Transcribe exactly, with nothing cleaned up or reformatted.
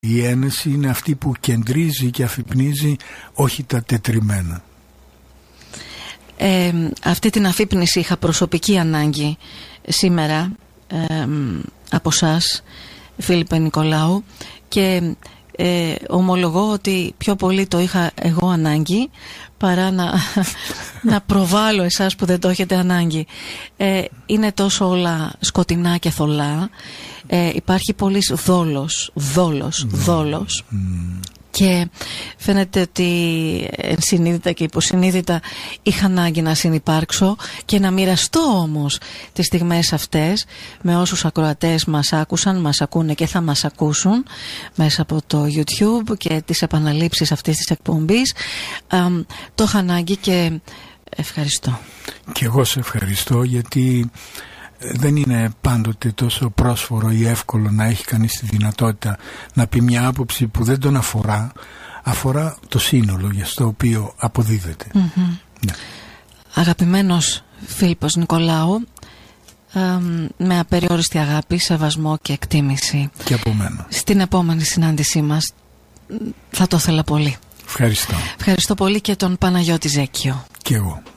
Η ένεση είναι αυτή που κεντρίζει και αφυπνίζει, όχι τα τετριμένα. Ε, αυτή την αφύπνιση είχα προσωπική ανάγκη σήμερα ε, από εσάς, Φίλιππε Νικολάου, και ε, ομολογώ ότι πιο πολύ το είχα εγώ ανάγκη παρά να, να προβάλλω εσάς που δεν το έχετε ανάγκη. Ε, είναι τόσο όλα σκοτεινά και θολά. Ε, υπάρχει πολύς δόλος, δόλος, mm. δόλος mm. και φαίνεται ότι ενσυνείδητα και υποσυνείδητα είχα ανάγκη να συνυπάρξω και να μοιραστώ όμως τις στιγμές αυτές με όσους ακροατές μας άκουσαν, μας ακούνε και θα μας ακούσουν μέσα από το YouTube και τις επαναλήψεις αυτής της εκπομπής. Ε, το είχα ανάγκη και ευχαριστώ. Και εγώ σε ευχαριστώ, γιατί δεν είναι πάντοτε τόσο πρόσφορο ή εύκολο να έχει κανείς τη δυνατότητα να πει μια άποψη που δεν τον αφορά, αφορά το σύνολο για στο οποίο αποδίδεται. Mm-hmm. Ναι. Αγαπημένος Φίλιππος Νικολάου, ε, με απεριόριστη αγάπη, σεβασμό και εκτίμηση. Και από μένα. Στην επόμενη συνάντησή μας θα το ήθελα πολύ. Ευχαριστώ. Ευχαριστώ πολύ και τον Παναγιώτη Ζέκιο. Και εγώ.